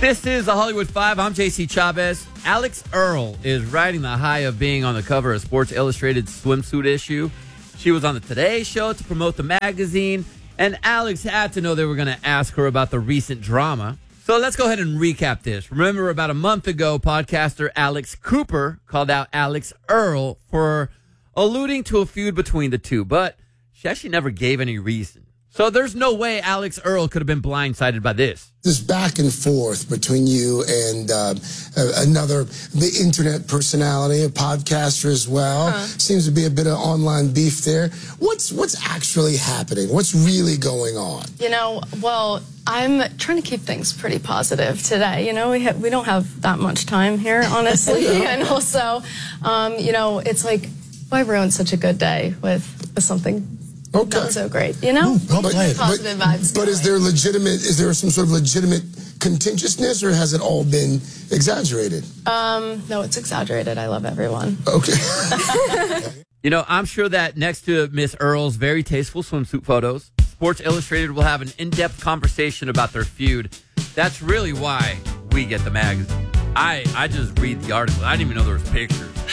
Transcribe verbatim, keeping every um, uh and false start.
This is the Hollywood Five. I'm J C Chavez. Alex Earle is riding the high of being on the cover of Sports Illustrated swimsuit issue. She was on the Today Show to promote the magazine, and Alex had to know they were going to ask her about the recent drama. So let's go ahead and recap this. Remember, about a month ago, podcaster Alex Cooper called out Alex Earle for alluding to a feud between the two, but she actually never gave any reason. So there's no way Alex Earle could have been blindsided by this. This back and forth between you and uh, another, the internet personality, a podcaster as well. Uh-huh. Seems to be a bit of online beef there. What's what's actually happening? What's really going on? You know, well, I'm trying to keep things pretty positive today. You know, we ha- we don't have that much time here, honestly. And also, um, you know, it's like, why ruin such a good day with, with something okay. not so great, you know? Ooh, but, positive but, vibes. But is there legitimate, is there some sort of legitimate contentiousness, or has it all been exaggerated? Um, no, it's exaggerated. I love everyone. Okay. You know, I'm sure that next to Miss Earle's very tasteful swimsuit photos, Sports Illustrated will have an in-depth conversation about their feud. That's really why we get the magazine. I, I just read the article. I didn't even know there was pictures.